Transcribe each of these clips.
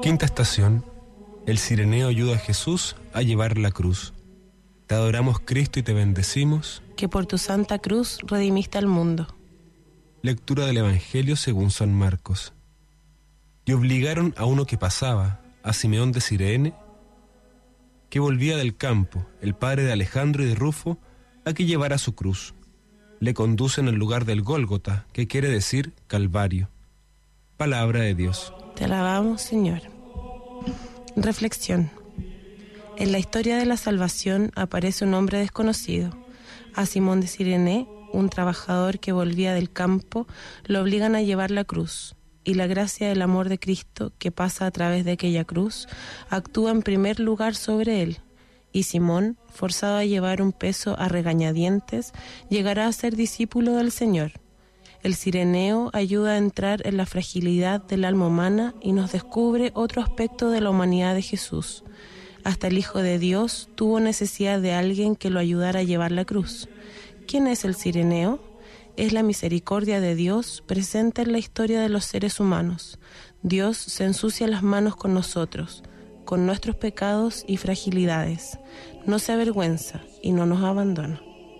Quinta estación. El cireneo ayuda a Jesús a llevar la cruz. Te adoramos, Cristo, y te bendecimos, que por tu santa cruz redimiste al mundo. Lectura del Evangelio según San Marcos. Y obligaron a uno que pasaba, a Simeón de Cirene, que volvía del campo, el padre de Alejandro y de Rufo, a que llevara su cruz. Le conducen al lugar del Gólgota, que quiere decir Calvario. Palabra de Dios. Te alabamos, Señor. Reflexión. En la historia de la salvación aparece un hombre desconocido. A Simón de Cirene, un trabajador que volvía del campo, lo obligan a llevar la cruz, y la gracia del amor de Cristo, que pasa a través de aquella cruz, actúa en primer lugar sobre él, y Simón, forzado a llevar un peso a regañadientes, llegará a ser discípulo del Señor. El cireneo ayuda a entrar en la fragilidad del alma humana y nos descubre otro aspecto de la humanidad de Jesús. Hasta el Hijo de Dios tuvo necesidad de alguien que lo ayudara a llevar la cruz. ¿Quién es el cireneo? Es la misericordia de Dios presente en la historia de los seres humanos. Dios se ensucia las manos con nosotros, con nuestros pecados y fragilidades. No se avergüenza y no nos abandona.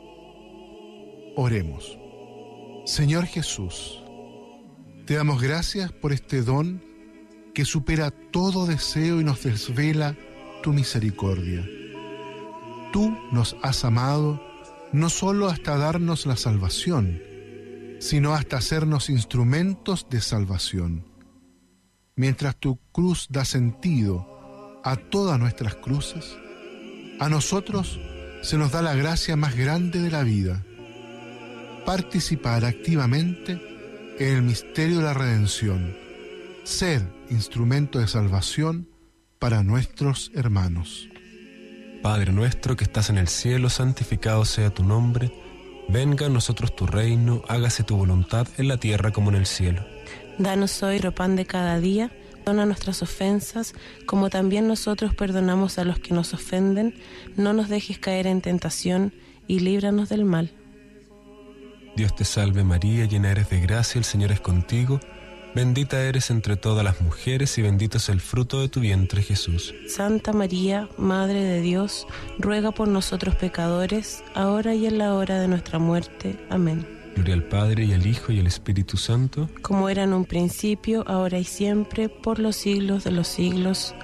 Oremos. Señor Jesús, te damos gracias por este don que supera todo deseo y nos desvela tu misericordia. Tú nos has amado no solo hasta darnos la salvación, sino hasta hacernos instrumentos de salvación. Mientras tu cruz da sentido a todas nuestras cruces, a nosotros se nos da la gracia más grande de la vida: participar activamente en el misterio de la redención, ser instrumento de salvación para nuestros hermanos. Padre nuestro que estás en el cielo, santificado sea tu nombre. Venga a nosotros tu reino, hágase tu voluntad en la tierra como en el cielo. Danos hoy nuestro pan de cada día, perdona nuestras ofensas, como también nosotros perdonamos a los que nos ofenden. No nos dejes caer en tentación y líbranos del mal. Dios te salve María, llena eres de gracia, el Señor es contigo. Bendita eres entre todas las mujeres y bendito es el fruto de tu vientre, Jesús. Santa María, Madre de Dios, ruega por nosotros pecadores, ahora y en la hora de nuestra muerte. Amén. Gloria al Padre, y al Hijo, y al Espíritu Santo. Como era en un principio, ahora y siempre, por los siglos de los siglos.